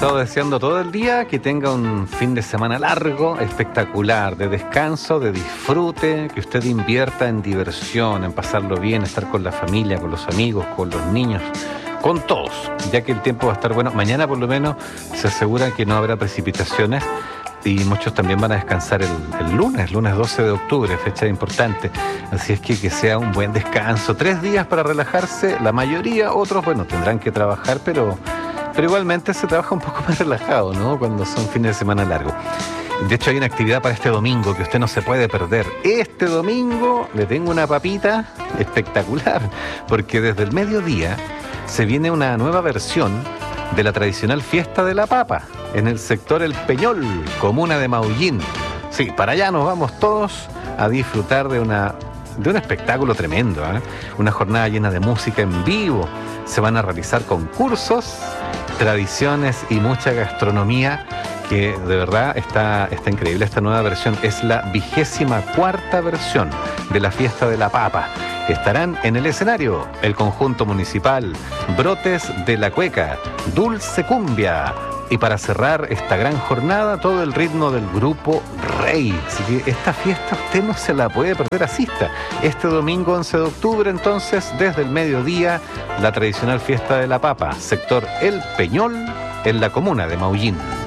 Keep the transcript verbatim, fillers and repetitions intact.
estado deseando todo el día que tenga un fin de semana largo, espectacular, de descanso, de disfrute, que usted invierta en diversión, en pasarlo bien, estar con la familia, con los amigos, con los niños, con todos, ya que el tiempo va a estar bueno. Mañana por lo menos se asegura que no habrá precipitaciones y muchos también van a descansar el, el lunes, lunes doce de octubre, fecha importante. Así es que que sea un buen descanso. Tres días para relajarse, la mayoría, otros, bueno, tendrán que trabajar, pero, pero igualmente se trabaja un poco más relajado, ¿no? Cuando son fines de semana largos. De hecho, hay una actividad para este domingo que usted no se puede perder. Este domingo le tengo una papita espectacular, porque desde el mediodía se viene una nueva versión de la tradicional fiesta de la papa en el sector El Peñol, comuna de Maullín. Sí, para allá nos vamos todos a disfrutar de una de un espectáculo tremendo, ¿eh? Una jornada llena de música en vivo. Se van a realizar concursos, tradiciones y mucha gastronomía, que de verdad está, está increíble. Esta nueva versión es la vigésima cuarta versión de la fiesta de la papa. Estarán en el escenario el conjunto municipal, Brotes de la Cueca, Dulce Cumbia, y para cerrar esta gran jornada, todo el ritmo del grupo Rey. Así que esta fiesta usted no se la puede perder, asista. Este domingo once de octubre, entonces, desde el mediodía, la tradicional fiesta de la papa, sector El Peñol, en la comuna de Maullín.